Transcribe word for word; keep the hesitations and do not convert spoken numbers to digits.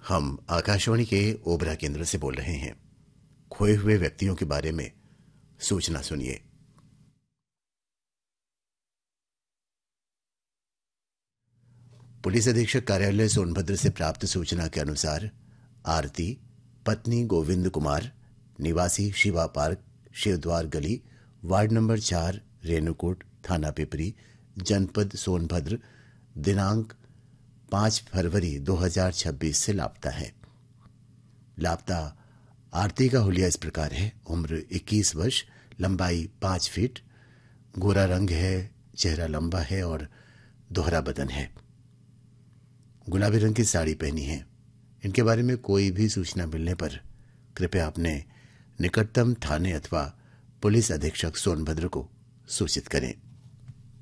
हम आकाशवाणी के ओबरा केंद्र से बोल रहे हैं। खोए हुए व्यक्तियों के बारे में सूचना सुनिए। पुलिस अधीक्षक कार्यालय सोनभद्र से प्राप्त सूचना के अनुसार आरती पत्नी गोविंद कुमार निवासी शिवा पार्क शिवद्वार गली वार्ड नंबर चार रेणुकूट थाना पिपरी जनपद सोनभद्र दिनांक पांच फरवरी दो हज़ार छब्बीस से लापता है। लापता आरती का हुलिया इस प्रकार है। उम्र इक्कीस वर्ष, लंबाई पांच फीट, गोरा रंग है, चेहरा लंबा है और दोहरा बदन है। गुलाबी रंग की साड़ी पहनी है। इनके बारे में कोई भी सूचना मिलने पर कृपया अपने निकटतम थाने अथवा पुलिस अधीक्षक सोनभद्र को सूचित करें।